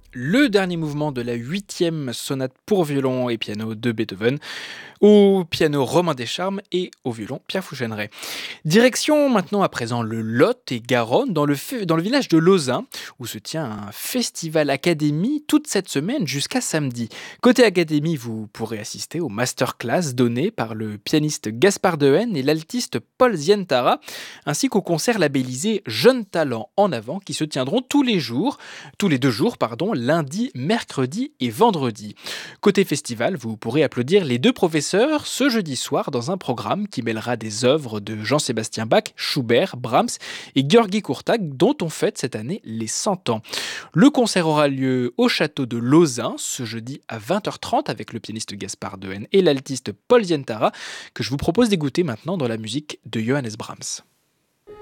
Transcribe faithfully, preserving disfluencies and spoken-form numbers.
le dernier mouvement de la huitième sonate pour violon et piano de Beethoven, au piano Romain Descharmes et au violon Pierre Fouchenray. Direction maintenant à présent le Lot et Garonne, dans le, fe- dans le village de Lauzun, où se tient un festival académie toute cette semaine jusqu'à samedi. Côté académie, vous pourrez assister aux masterclass données par le pianiste Gaspard Dehaene et l'altiste Paul Zientara, ainsi qu'au concert labellisé Jeunes Talents en avant qui se tiendront tous les jours, tous les deux jours, pardon, lundi, mercredi et vendredi. Côté festival, vous pourrez applaudir les deux professeurs ce jeudi soir dans un programme qui mêlera des œuvres de Jean-Sébastien Bach, Schubert, Brahms et György Kurtág dont on fête cette année les cent ans. Le concert aura lieu au château de Lauzun ce jeudi à vingt heures trente avec le pianiste Gaspard Dehaene et l'altiste Paul Zientara que je vous propose d'écouter maintenant dans la musique de Johannes Brahms.